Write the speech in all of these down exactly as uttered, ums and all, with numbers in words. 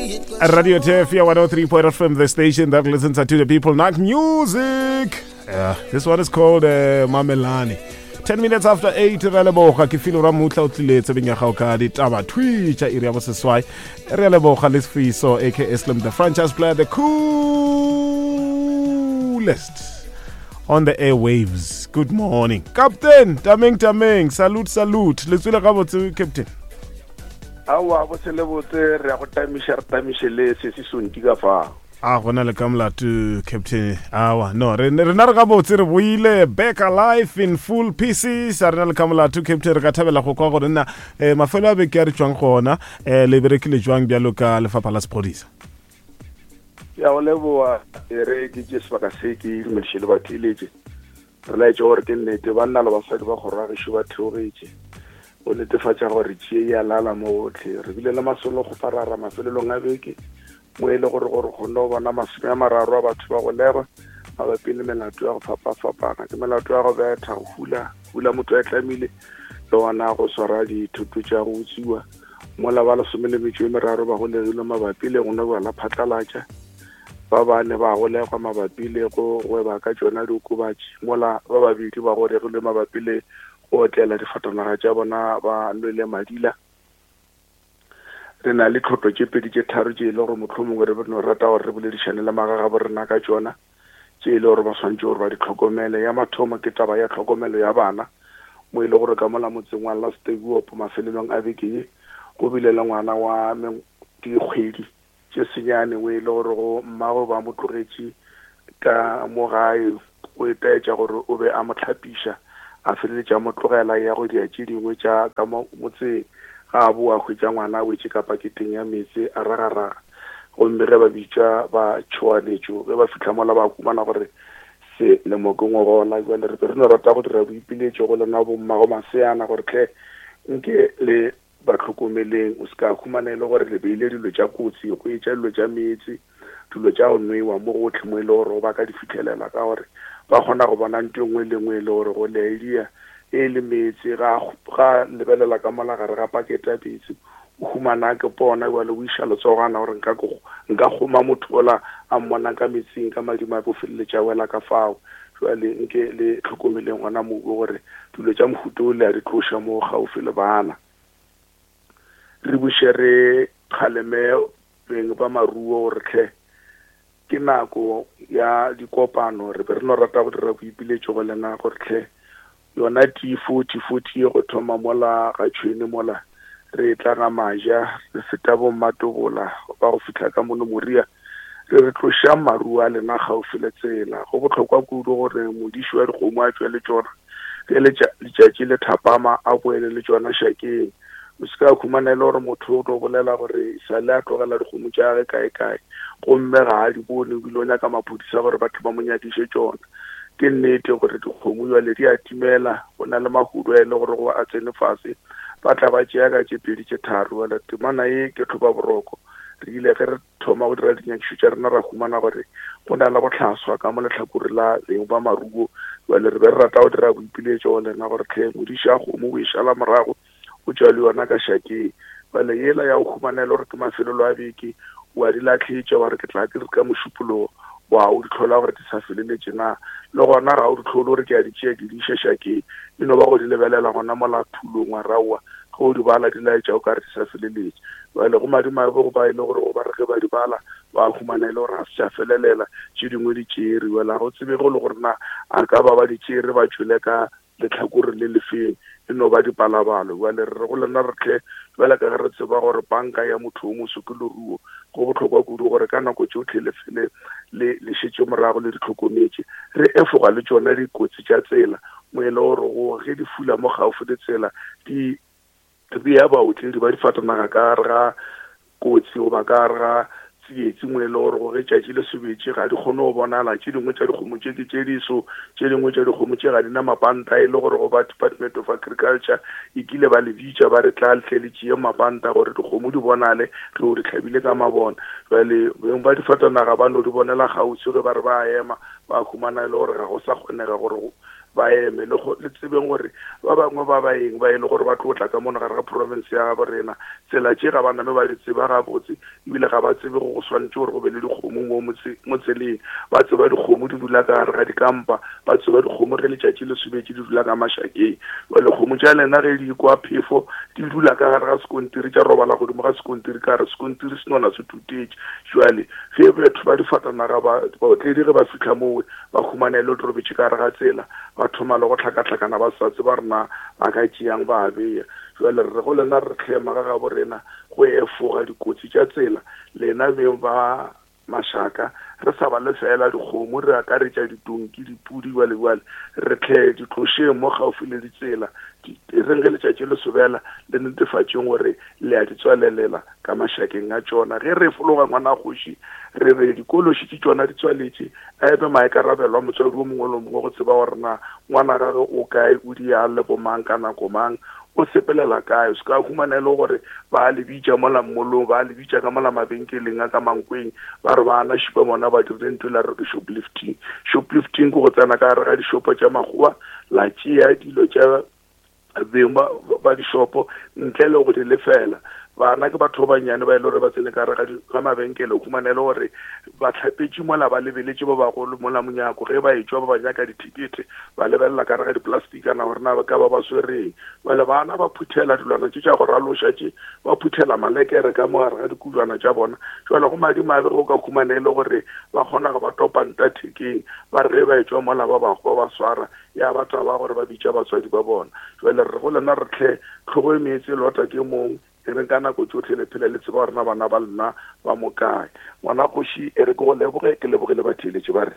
Radio T F one oh three point oh from the station that listens to the people, not music. Yeah, this one is called uh, Mamelani. ten minutes after eight, Releboga, Kifilo Ramutla Utlets, Binyahokadi, Taba, Twitch, Iriabo Seswai, Releboga, Liz Fiso, aka Slim, the franchise player, the coolest on the airwaves. Good morning, Captain. Tameng, Tameng, salute, salute. Let's do the Captain. Awa bo se le botse re go tamisha re tamishele se se sonti ka fa a gona le kamla to Captain awa no re re na re ga botse re boile back alive in full pieces re na le kamla to Captain re ka thabela go kwa go nna eh mafelo a be ke re tswang gona eh le berekile jwang bjalo ka lefapha la sepodisa ya o leboa re ke je sebaka se ke me shele ba tileje re la itse gore ke nnete ba nna le ba fadi ba go ra re shuba theoreje o netefatsa gore tšie ya lala mo otlhe re bile le masolo go farara mafelelong a beke mo e le gore gore kgonne go bona masome a mararo a batho ba go leba mabapi le melato ya go fapafapana ke melato ya go betha go hula hula motho a tlamile le ona go swara dithuto tša go utsiwa mola ba lesome le metšo e meraro ba go legile mabapi le gona ba la phatlalatša ba bane ba go legwa mabapi le go gweba ka tšona diokobatši mola ba babedi ba go regile mabapi le o tlela difatanaga tša bona ba lwele madila re na le tlhotlo tše pedi tše tharo tše e le gore mohlomongwe re no rata gore re boledišane le magaga bo rena ka tšona tše e le gore ba swantše gore ba di tlhokomele ya mathomo ke taba ya tlhokomelo ya bana mo e le gore ka mola motseng wa Lastebuopo mafelelong a beke ye go bile le ngwana wa dikgwedi tše senyane o e le gore go mmago ba mo tlogetše ka mo gae o etaetša gore o be a mo tlhapiša a feleletša mo tlogela ya go dia tše dingwe tša ka motseng ga a boa hwetša ngwana wetše ka paketeng ya metsi a ragaraga gomme ge ba bitša ba tšhoanetšo ge ba fitlha mola ba kumana gore se lemokeng o gola jale re re no rata go dira boipiletšo go lena bommago maseana gore tle nke le batlhokomeleng o se ka humana e le gore le beile dilo tša kotsi go etša dilo tša metsi dilo tša go nweiwa mo gotlhe mo e le gore ba ka di fitlhelela ka gore ba kgona go bona ntho nngwe le nngwe le gore go leidea e le metsi ga ga lebelela ka mola gare ga paketa bitse o humana ke bona wa le wisha letsogana gore nka go nka goma motho ola a mmona ka metsing ka madima bo felle tša wela ka fao jwale nke le tlhokomeleng ona mo gore dilo tša mohuto le a di tlosha mo gaufi le bana re bushere kgaleme beng ba maruo gore tle ke nako ya dikopano re be re no rata go dira boipiletšo go lena gore tle yona tifo tifo tie go thoma mola ga tšhwene mola re tla ga maja re feta bo mmatobola ba go fitlha ka mono moria re re tloša maru a lena gaufi le tsela go botlhokwa kudu gore modiši wa dikgomo a tšwe le tšona ge letšatši le thapama a boele le tšona šakeng o se ka khumana le gore motho o tlo bolela gore sa le a tlogela dikgomo tša ge kae-kae gomme ga a di bone o bile o nyaka maphodisa gore batho ba mo nyadiše tšona ke nnete gore dikgomo jale di a timela go na le mahudu a e le gore go a tsene fase ba tla ba tšea ka tše pedi tše tharo wala temana ye ke tlhoba boroko re ile ge re thoma go dira dinyakišo tša rena ra humana gore go na le go tlhaswa ka mo letlhakore la beng ba maruo jale re be re rata go dira boipiletšo go lena gore tlhe modiša a kgomo o e šala morago o tšwa le yona ka šakeng bale yela ya go humanela gore ke mafelelo a beke wa di latlhetša wa re ke tla ke re ka mošupologo wa o di tlhola gore di sa feleletše na le gona ga o di tlhole gore ke a di tšea ke di iše šakeng e no ba go di lebelela gona mola thulong wa raua ge o di bala di laetša o ka re di sa feleletše bale go madimabe go ba e le gore o ba re ge ba di bala ba humanele gore a se tša felelela tše dingwe di tšere wela go tsebe go le gore na a ka ba ba di tšere ba tšwele ka letlhakore le lefeng e no ba dipalabalo jale re go lena re tle jale ka ge re tseba gore banka ya motho o moso ke leruo go botlhokwa kudu gore ka nako tšotlhe lefele le šetše morago le di tlhokometše re efoga le tšona dikotsi tša tsela mo e le gore go ge di fula mo gaufi le tsela di bea baotledi ba di fatanaga ka gare ga kotsi goba ka gare ga tsietsi mo e le gore go ge tšatši le sebetše ga di kgone go bonala tše dingwe tša dikgomo tše ke tše diso tše dingwe tša dikgomo tše ga di na mapanta e le gore go ba Department of Agriculture e kile ba le bitša ba re tla letle le tšee mapanta gore dikgomo di bonale ge o di tlhabile ka mabona jale beng ba difatanaga ba no di bonela kgauswi ge ba re ba ema ba khumana e le gore ga go sa kgonega gore ba eme le go le tsebeng gore ba bangwe ba baeng ba ile gore ba tlotla ka mona gare ga province ya bo rena tsela tše ga bana ba di tseba ga botse ebile ga ba tsebe go swantse gore go be le dikgomo mo mo tseleng ba tseba dikgomo di dula ka gare ga dikampa ba tseba dikgomo re letšatši le subetse di dula ka mašakeng ba le kgomo tša lena ge di kwa phefo di dula ka gare ga sekontiri tša robala godimo ga sekontiri ka gare sekontiri se nona se thutetše jwale ge batho ba difatanaga baotledi ge ba fitlha mowe ba humane le drobetse ka gare ga tsela ba thoma le go tlhakatlhakana ba sa tseba rena ba ka tšeang ba beya jwale re go lena re tlhema ga ga borena go efoga dikotsi tša tsela lena beng ba mašaka re sa ba le fela dikgomo re akaretša ditonki dipudi bale bale re tle ditlošeng mo gaufi le ditsela re ge letšatši le sobela le netefatšeng gore le a di tswalelela ka mašakeng a tšona ge re fologa ngwana kgoši re re dikološi tše tšona di tswaletše a ebe maekarabelwa motswadi o mongwe le mongwe go tseba gore na ngwana gage o kae o di a le bomang ka nako mang o sepelela kae se ka humane le gore ba le bitša mola mmolong ba le bitša ka mola mabenkeleng a ka mankweng ba re bana šipa bona ba dirile ntho la re ke shoplifting shoplifting go tsena ka gare ga dishopo tša makgowa la tšea dilo tša beng ba dishopo ntle le go di lefela bana ke batho ba banyane ba ile gore ba tsene ka gare ga mabenkele o humanele gore ba tlhapetše mola ba lebeletše ba bagolo mola monyako ge ba etswa ba ba nyaka ditikete ba lebelela ka gare ga diplastikana gore na ba ka ba ba swereng bale bana ba phuthela dilwana tše tša go raloša tše ba phuthela malekere ka mo gare ga dikulwana tša bona jwale go madimabe go ka humanele gore ba kgona go ba topanta thekeng ba re ba etswa mola ba bago ba swara ya ba taba gore ba bitša batswadi ba bona jwale re go lena re tlhe tlhogo e meetse lota ke mong e re ka nako tsotlhe le phele le tseba gore na bana ba lena ba mo kae ngwana kgoši e re ke go leboge ke lebogele batheeletše ba re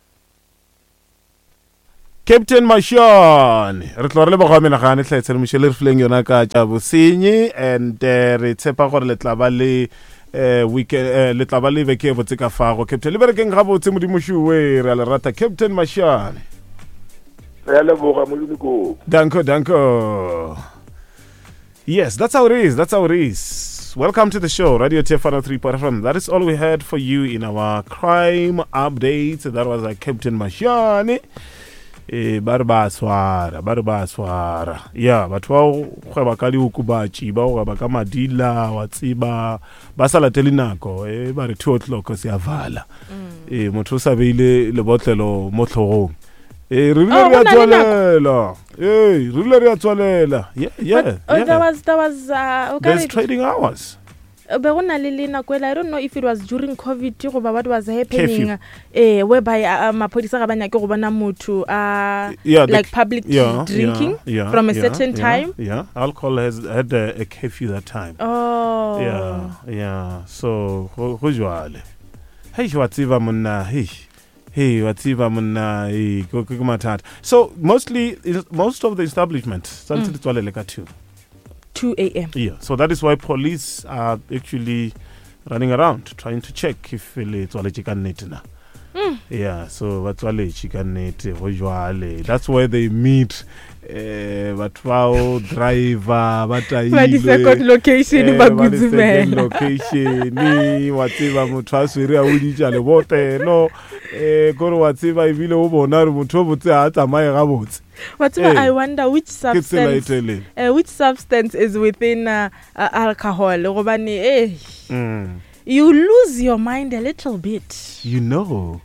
Captain Mashane re tlo re leboga menagane tlhaetse le mošele re fileng yona ka tša bosenyi and re tshepa gore le tla ba le eh weekend le tla ba le beke botse ka fago Captain le berekeng ga botse modimo shuwe re a le rata Captain Mashane re a leboga modimo go danko danko. Yes, that's how it is. That's how it is. Welcome to the show, Radio T F one oh three point F M. That is all we had for you in our crime updates. That was uh, Captain Mashane. Eh, barba swara, barba swara. Yeah, but wow, khweba ka di ukubachi, ba o ba ka madila, wa tsiba, ba sa lateli nako, eh ba re two o'clock se avala. Eh, motho sa beile le botlelo mo tlhogong. Eh, re le re tswalela. Eh, re le re tswalela. Yeah, yeah. But, oh, yeah. There was there was uh okay. There's trading hours. Be gona le lena kwela I don't know if it was during COVID go ba what was happening eh whereby uh, maphodisa ga banya ke go bona motho uh yeah, like the, public yeah, drinking yeah, yeah, from a yeah, certain yeah, time. Yeah, alcohol has had a, a curfew that time. Oh. Yeah, yeah. So go jwale. Hey, watsiva monna, hey. Hey, watsiva monna, hey, go go matata. So mostly most of the establishments mm. tswalele ka two. two a.m. Yeah, so that is why police are actually running around trying to check if it's all chicken net na. Yeah, so what's all chicken net that's where they meet eh batho driver bataile ba di second location ba gudzimela location ni watsiba motho a swere a uditša le bote no eh gore watsiba e bile o bona re motho o botse a tsamaye ga botse. But hey, I wonder which substance uh, which substance is within uh, uh, alcohol. Eh, mm. You lose your mind a little bit. You know.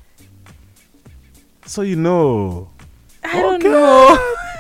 So you know. I don't okay. know.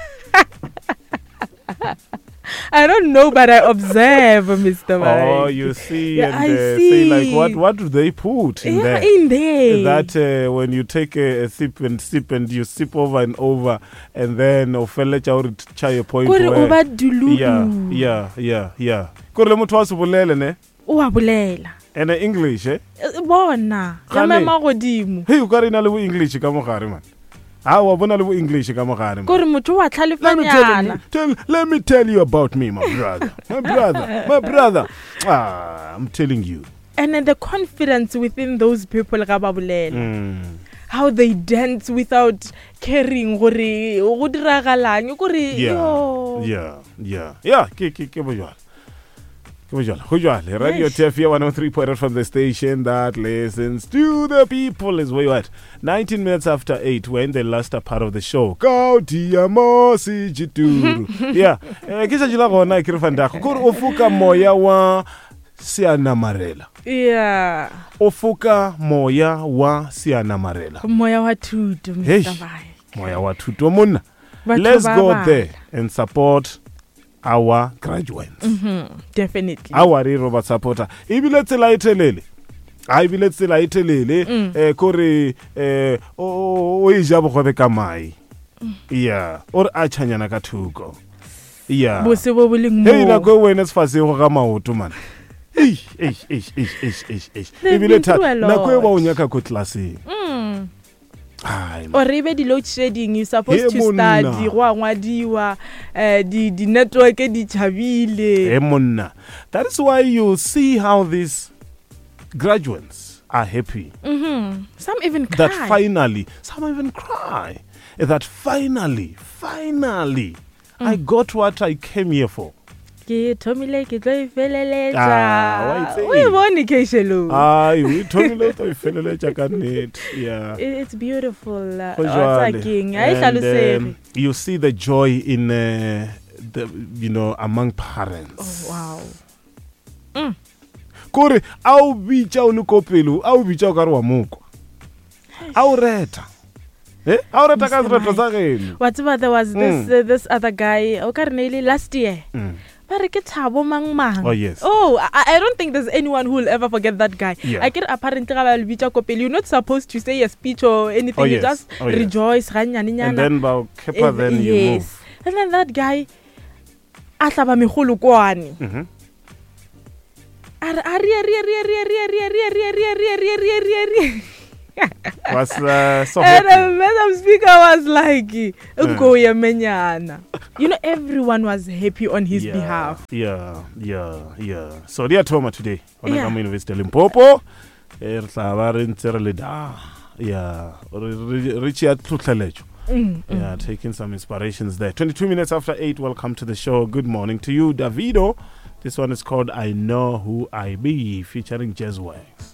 I don't know, but I observe, Mister Oh, you see, yeah, and I uh, see. say like, what, what do they put in yeah, there? in there. That uh, when you take a, a sip and sip and you sip over and over, and then ofele cha uri cha your point Kore where, over dulu. yeah, yeah, yeah, yeah. Kore le motho wa se bolele ne? Wa bolela. And uh, English, eh? Bona. Ya mama godimo. Hey, you got in a little English ka mo gare man. Ah, wa bona le English ka mo gare. Kore motho wa tlhalefanyana. Tell, let me tell you about me, my brother. My brother, my brother. Ah, I'm telling you. And then the confidence within those people ga ba bolela. Mm. How they dance without caring gore go diragalang gore yeah yo yeah yeah yeah ke ke ke bo jwala Hujwale, Radio T F one oh three point zero from the station that listens to the people is where you at. nineteen minutes after eight, we're in the last part of the show. Kautia mosi jituru. Yeah. Kisha jila gona ikirifandako. Kuri ufuka moya wa Siana Marela. Yeah. Ufuka moya wa Siana Marela. Moya wa tutu, Mister Vai. Moya wa tutu muna. Let's go there and support our graduates. Mm-hmm. Definitely. Our Robert supporter. Ibile tsela itelele. Ai bile tsela itelele eh kore eh o ijabo go be ka mai. Yeah. Or a chanyana ka thuko. Yeah. Bo se bo boleng mo. Hey la go wena sefase go ga maoto man. Ei ei ei ei ei ei. Ibile tha na go ba o nyaka ko classeng. Mm. Ai. Or ebe di load shedding you supposed to study go ngwadiwa eh di di network di chabile. Eh monna. That is why you see how these graduates are happy. Mhm. Some even cry. That finally, some even cry. That finally, finally mm. I got what I came here for. Ke thomile ke tlo ifeleleja. Ah, we bone ke shelo. Ah, we thomile to ifeleleja ka net. Yeah. It's beautiful. Uh, and um, you see the joy in uh, the you know among parents. Oh wow. Mm. Kore au bicha o le kopelo, au bicha o ka re wa moko. Au reta. Eh? Au reta ka reta sa geno. What about there was this uh, this other guy o ka re neile last year. Mm. Oh yes. Oh, I, I don't think there's anyone who will ever forget that guy. Yeah. I get apparently you're not supposed to say a speech or anything. Oh, you yes. just oh, yes. rejoice. And then about Kepa, uh, then you yes. move. And then that guy, atlaba meholo kwani. Mhm. Was uh, so and happy. the madam speaker was like, uh. You know, everyone was happy on his yeah, behalf. Yeah, yeah, yeah. So dear Toma today, on Yeah. the University Limpopo, yeah, Richard Tutlelejo. Mm, Yeah, taking some inspirations there. twenty-two minutes after eight, welcome to the show. Good morning to you, Davido. This one is called I Know Who I Be, featuring Jazz Wax.